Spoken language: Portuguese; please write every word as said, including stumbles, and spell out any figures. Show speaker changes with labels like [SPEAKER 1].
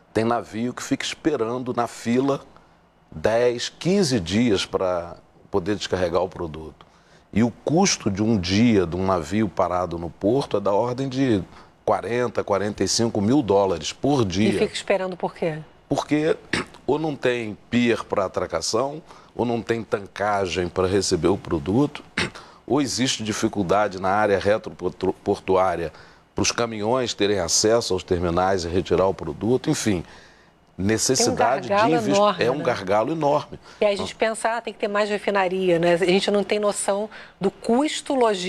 [SPEAKER 1] Tem navio que fica esperando na fila dez, quinze dias para poder descarregar o produto. E o custo de um dia de um navio parado no porto é da ordem de quarenta, quarenta e cinco mil dólares por dia.
[SPEAKER 2] E fica esperando por quê?
[SPEAKER 1] Porque ou não tem pier para atracação, ou não tem tancagem para receber o produto, ou existe dificuldade na área retroportuária para os caminhões terem acesso aos terminais e retirar o produto, enfim, necessidade
[SPEAKER 2] Tem um
[SPEAKER 1] de
[SPEAKER 2] gargalo
[SPEAKER 1] investir.
[SPEAKER 2] enorme,
[SPEAKER 1] É um
[SPEAKER 2] né?
[SPEAKER 1] gargalo enorme.
[SPEAKER 2] E aí a gente pensa, ah, tem que ter mais refinaria, né? A gente não tem noção do custo logístico